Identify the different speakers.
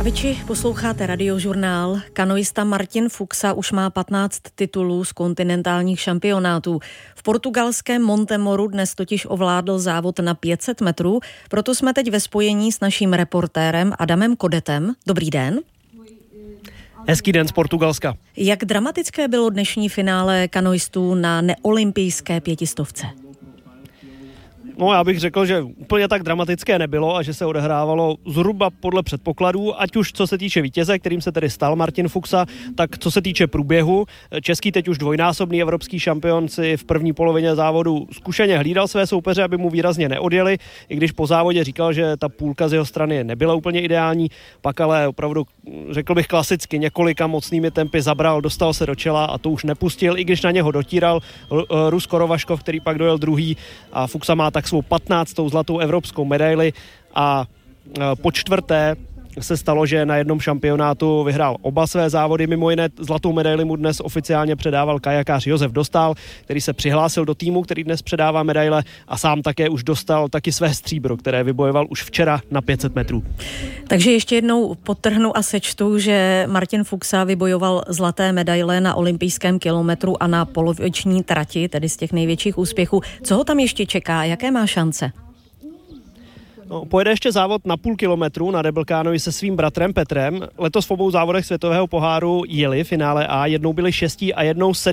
Speaker 1: Ahojči, posloucháte Radiožurnál. Kanoista Martin Fuxa už má 15 titulů z kontinentálních šampionátů. V portugalském Montemoru dnes totiž ovládl závod na 500 metrů, proto jsme teď ve spojení s naším reportérem Adamem Kodetem. Dobrý den.
Speaker 2: Hezký den z Portugalska.
Speaker 1: Jak dramatické bylo dnešní finále kanoistů na neolympijské 500?
Speaker 2: No, já bych řekl, že úplně tak dramatické nebylo a že se odehrávalo zhruba podle předpokladů, ať už co se týče vítěze, kterým se tedy stal Martin Fuxa, tak co se týče průběhu. Český teď už dvojnásobný evropský šampion si v první polovině závodu zkušeně hlídal své soupeře, aby mu výrazně neodjeli, i když po závodě říkal, že ta půlka z jeho strany nebyla úplně ideální, pak ale opravdu, řekl bych klasicky, několika mocnými tempy zabral, dostal se do čela a to už nepustil, i když na něho dotíral Rus Korovaškov, který pak dojel druhý, a Fuxa má tak svou 15. zlatou evropskou medaili a po čtvrté se stalo, že na jednom šampionátu vyhrál oba své závody. Mimo jiné zlatou medaili mu dnes oficiálně předával kajakář Josef Dostál, který se přihlásil do týmu, který dnes předává medaile, a sám také už dostal taky své stříbro, které vybojoval už včera na 500 metrů.
Speaker 1: Takže ještě jednou podtrhnu a sečtu, že Martin Fuxa vybojoval zlaté medaile na olympijském kilometru a na poloviční trati, tedy z těch největších úspěchů. Co ho tam ještě čeká? Jaké má šance?
Speaker 2: No, pojede ještě závod na půl kilometru na Double Canoe se svým bratrem Petrem. Letos v obou závodech světového poháru jeli finále A, jednou byli 6. a jednou 7.